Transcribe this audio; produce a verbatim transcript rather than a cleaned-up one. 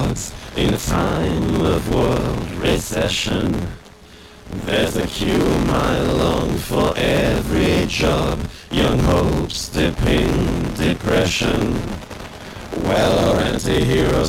drugs in a time of world recession. There's a cure, my long for every job. Young hopes dip in depression. Well, our anti-heroes